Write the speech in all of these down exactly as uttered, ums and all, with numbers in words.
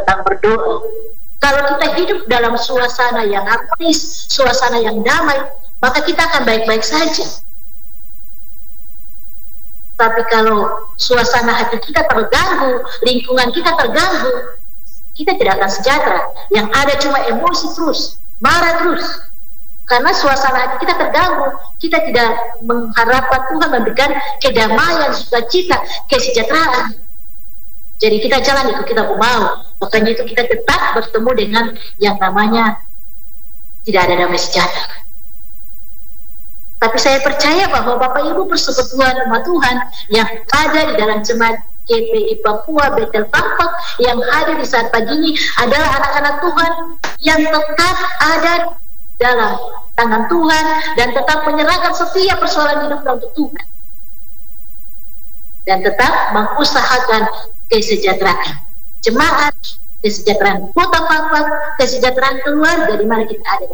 tentang berdoa. Kalau kita hidup dalam suasana yang harmonis, suasana yang damai, maka kita akan baik-baik saja. Tapi kalau suasana hati kita terganggu, lingkungan kita terganggu, kita tidak akan sejahtera. Yang ada cuma emosi terus, marah terus. Karena suasana hati kita terganggu, kita tidak mengharapkan Tuhan memberikan kedamaian, sukacita, kesejahteraan. Jadi kita jalan itu kita mau. Makanya itu kita tetap bertemu dengan yang namanya tidak ada damai sejahtera. Tapi saya percaya bahwa Bapak Ibu persekutuan umat Tuhan yang ada di dalam jemaat G P I Papua Betel Pampak yang ada di saat pagi ini adalah anak-anak Tuhan yang tetap ada dalam tangan Tuhan dan tetap menyerahkan setiap persoalan hidupnya untuk Tuhan dan tetap mengusahakan kesejahteraan jemaat, kesejahteraan kota Pampak, kesejahteraan keluarga di mana kita ada.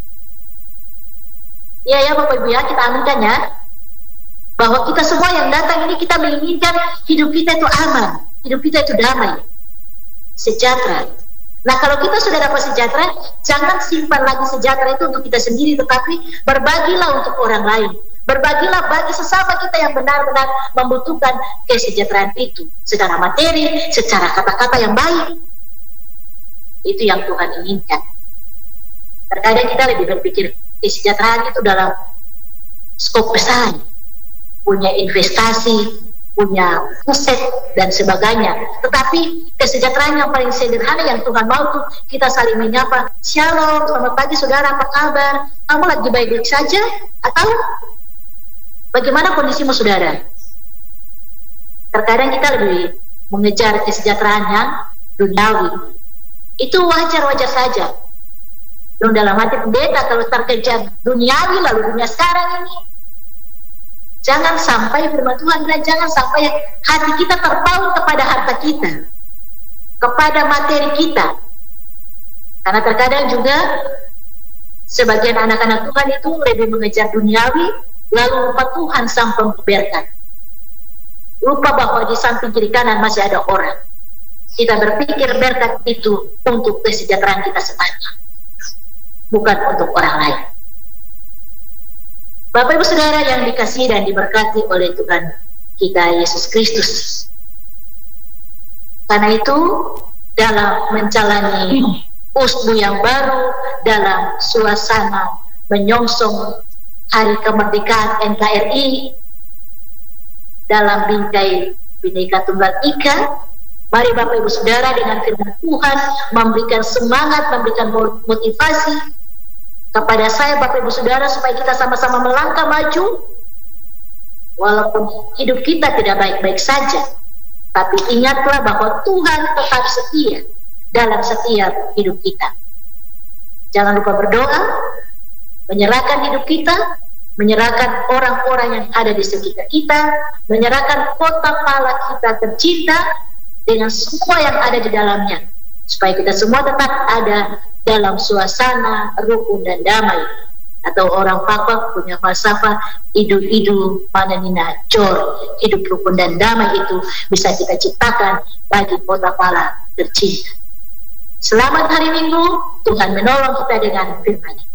Ya ya Bapak Ibu ya, kita aminkan ya bahwa kita semua yang datang ini kita menginginkan hidup kita itu aman, hidup kita itu damai, sejahtera. Nah kalau kita sudah dapat sejahtera, jangan simpan lagi sejahtera itu untuk kita sendiri, tetapi berbagilah untuk orang lain. Berbagilah bagi sesama kita yang benar-benar membutuhkan kesejahteraan itu, secara materi, secara kata-kata yang baik. Itu yang Tuhan inginkan. Terkadang kita lebih berpikir kesejahteraan itu dalam skop besar, punya investasi, punya aset dan sebagainya. Tetapi kesejahteraan yang paling sederhana yang Tuhan mau tuh kita saling menyapa, shalom, selamat pagi saudara, apa kabar? Kamu lagi baik-baik saja? Atau bagaimana kondisimu saudara? Terkadang kita lebih mengejar kesejahteraan yang duniawi. Itu wajar-wajar saja. Dan dalam hati pendeta kalau terkejar duniawi lalu dunia sekarang ini, jangan sampai firman Tuhan dan jangan sampai hati kita terpaut kepada harta kita, kepada materi kita. Karena terkadang juga sebagian anak-anak Tuhan itu lebih mengejar duniawi lalu lupa Tuhan sang pemberkat. Lupa bahwa di samping kiri kanan masih ada orang. Kita berpikir berkat itu untuk kesejahteraan kita semata, bukan untuk orang lain. Bapak Ibu Saudara yang dikasihi dan diberkati oleh Tuhan kita Yesus Kristus. Karena itu dalam menjalani usbu yang baru, dalam suasana menyongsong Hari Kemerdekaan N K R I, dalam bingkai Bhinneka Tunggal Ika, mari Bapak Ibu Saudara dengan firman Tuhan memberikan semangat, memberikan motivasi kepada saya Bapak Ibu Saudara supaya kita sama-sama melangkah maju walaupun hidup kita tidak baik-baik saja, tapi ingatlah bahwa Tuhan tetap setia dalam setiap hidup kita. Jangan lupa berdoa, menyerahkan hidup kita, menyerahkan orang-orang yang ada di sekitar kita, menyerahkan kota pala kita tercinta dengan semua yang ada di dalamnya, supaya kita semua tetap ada dalam suasana rukun dan damai. Atau orang Papua punya falsafah idu-idu mananina jor, hidup rukun dan damai itu bisa kita ciptakan bagi kota pala tercinta. Selamat hari Minggu, Tuhan menolong kita dengan firman-Nya.